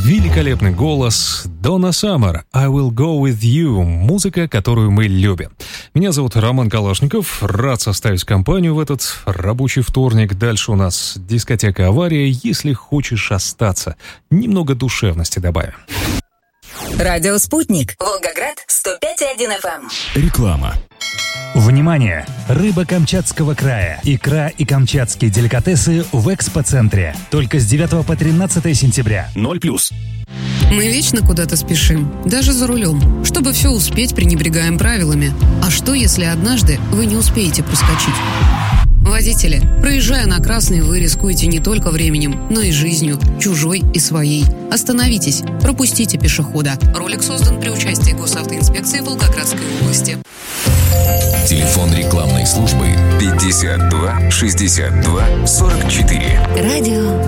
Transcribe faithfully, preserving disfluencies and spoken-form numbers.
великолепный голос Донна Саммер, «I will go with you», музыка, которую мы любим. Меня зовут Роман Калашников, рад составить компанию в этот рабочий вторник. Дальше у нас дискотека «Авария», если хочешь остаться. Немного душевности добавим. Радио «Спутник», Волгоград, сто пять и один эф эм. Реклама. Внимание! Рыба Камчатского края, икра и камчатские деликатесы в экспоцентре. Только с девятого по тринадцатое сентября. Ноль плюс. Мы вечно куда-то спешим, даже за рулем. Чтобы все успеть, пренебрегаем правилами. А что, если однажды вы не успеете проскочить? Водители, проезжая на красный, вы рискуете не только временем, но и жизнью, чужой и своей. Остановитесь, пропустите пешехода. Ролик создан при участии Госавтоинспекции Волгоградской области. Телефон рекламной службы пятьдесят два шестьдесят два сорок четыре. Радио